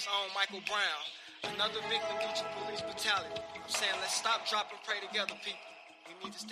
Alabama's own Michael Brown. Another victim due to police brutality. I'm saying let's stop, drop, and pray together, people. We need to stand